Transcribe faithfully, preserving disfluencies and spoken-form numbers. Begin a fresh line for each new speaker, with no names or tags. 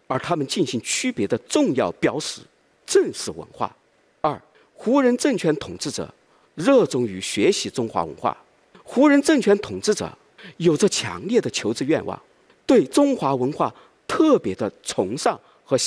而他们进行区别的重要标识正是文化。二，胡人政权统治者热衷于学习中华文化，胡人政权统治者有着强烈的求知愿望，对中华文化特别的崇尚